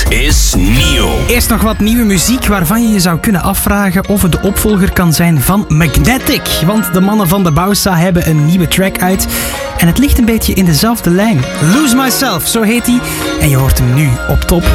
is nieuw. Eerst nog wat nieuwe muziek waarvan je je zou kunnen afvragen of het de opvolger kan zijn van Magnetic. Want de mannen van de Bausa hebben een nieuwe track uit. En het ligt een beetje in dezelfde lijn. Lose Myself, zo heet hij. En je hoort hem nu op Top.